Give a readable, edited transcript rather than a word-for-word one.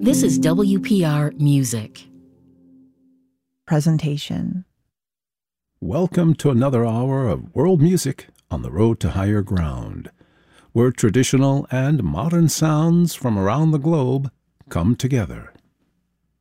This is WPR Music. Presentation. Welcome to another hour of world music on the road to higher ground, where traditional and modern sounds from around the globe come together.